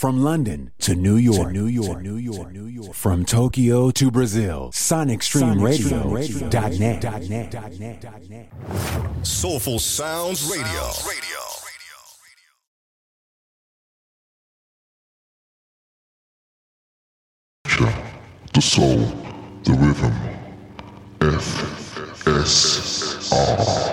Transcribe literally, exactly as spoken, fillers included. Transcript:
From London to New York, to New York, to New York, New York. From Tokyo to Brazil, Sonic Stream Radio, Radio. Dot net. Dot net. Dot net. Dot net. Soulful Sounds Radio. The soul, the rhythm, F S R.